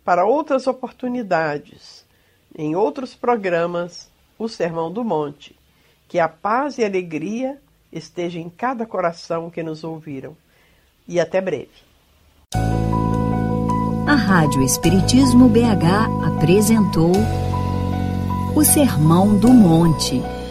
para outras oportunidades, em outros programas, o Sermão do Monte. Que a paz e a alegria esteja em cada coração que nos ouviram. E até breve. A Rádio Espiritismo BH apresentou o Sermão do Monte.